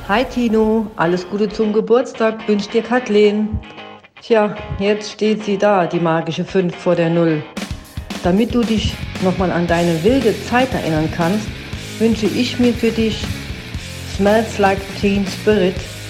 Hi Tino, alles Gute zum Geburtstag, wünscht dir Kathleen. Tja, jetzt steht sie da, die magische 5 vor der 0. Damit du dich nochmal an deine wilde Zeit erinnern kannst, wünsche ich mir für dich Smells Like Teen Spirit